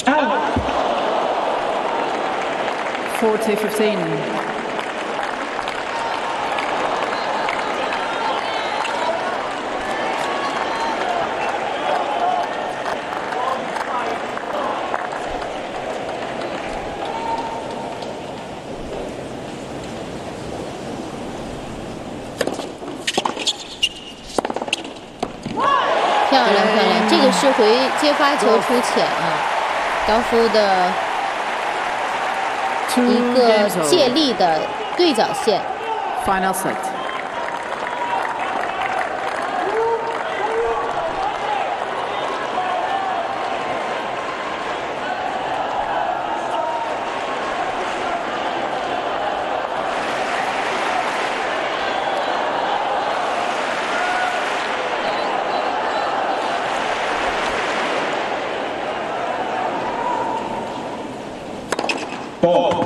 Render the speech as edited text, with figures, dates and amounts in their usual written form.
40-15. 漂亮漂亮，这个是回接发球出浅啊，高夫的一个借力的对角线。 Final set. Ball.